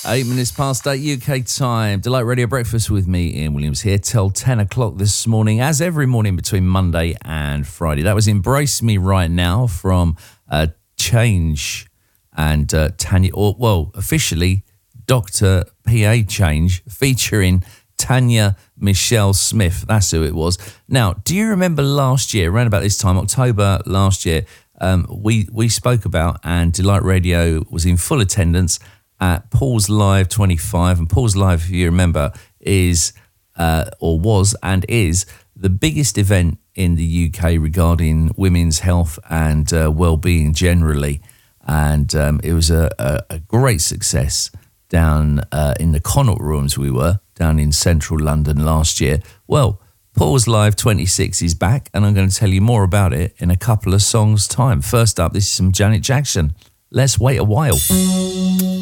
8 minutes past 8 UK time. Delight Radio Breakfast with me, Ian Williams, here till 10 o'clock this morning, as every morning between Monday and Friday. That was Embrace Me Right Now from Change and Tanya, officially Dr. PA Change, featuring Tanya Michelle Smith. That's who it was. Now, do you remember last year, around about this time, October last year, we spoke about, and Delight Radio was in full attendance at Paul's Live 25. And Paul's Live, if you remember, is was the biggest event in the UK regarding women's health and well-being generally. And it was a great success down in the Connaught Rooms. We were down in central London last year. Well, Paul's Live 26 is back, and I'm going to tell you more about it in a couple of songs' time. First up, this is some Janet Jackson. Let's Wait a While.